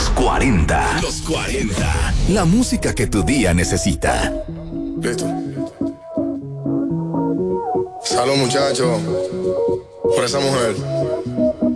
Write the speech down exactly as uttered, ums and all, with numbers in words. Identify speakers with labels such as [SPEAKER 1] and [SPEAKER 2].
[SPEAKER 1] Los cuarenta. Los cuarenta. La música que tu día necesita.
[SPEAKER 2] Listo. Salud, muchachos, por esa mujer.